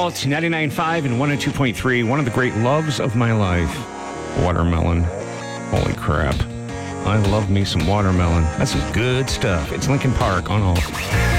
It's 99.5 and 102.3. One of the great loves of my life. Watermelon. Holy crap. I love me some watermelon. That's some good stuff. It's Linkin Park on Alt.